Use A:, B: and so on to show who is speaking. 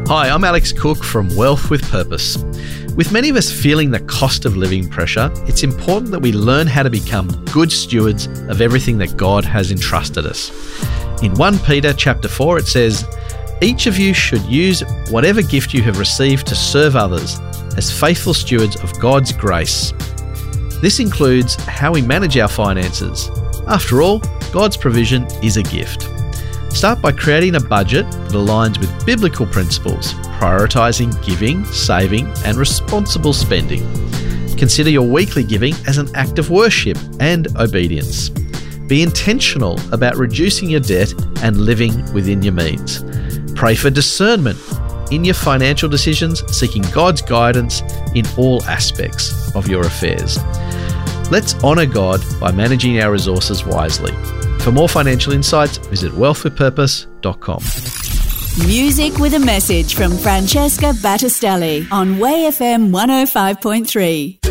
A: Hi, I'm Alex Cook from Wealth with Purpose. With many of us feeling the cost of living pressure, it's important that we learn how to become good stewards of everything that God has entrusted us. In 1 Peter chapter 4, it says, "Each of you should use whatever gift you have received to serve others as faithful stewards of God's grace." This includes how we manage our finances. After all, God's provision is a gift. Start by creating a budget that aligns with biblical principles, prioritising giving, saving, and responsible spending. Consider your weekly giving as an act of worship and obedience. Be intentional about reducing your debt and living within your means. Pray for discernment in your financial decisions, seeking God's guidance in all aspects of your affairs. Let's honour God by managing our resources wisely. For more financial insights, visit wealthwithpurpose.com.
B: Music with a message from Francesca Battistelli on Way FM 105.3.